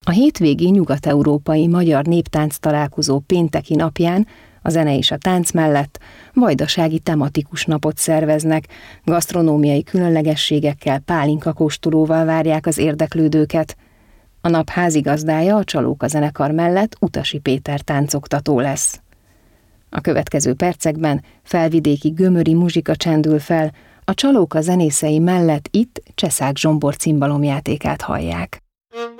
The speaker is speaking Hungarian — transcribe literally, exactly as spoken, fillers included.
A hétvégi nyugat-európai magyar néptánc találkozó pénteki napján a zene és a tánc mellett vajdasági tematikus napot szerveznek, gasztronómiai különlegességekkel, pálinkakóstolóval várják az érdeklődőket. A nap házigazdája a Csalóka zenekar mellett Utasi Péter táncoktató lesz. A következő percekben felvidéki gömöri muzsika csendül fel, a Csalóka zenészei mellett itt Cseszák Zsombor cimbalomjátékát hallják.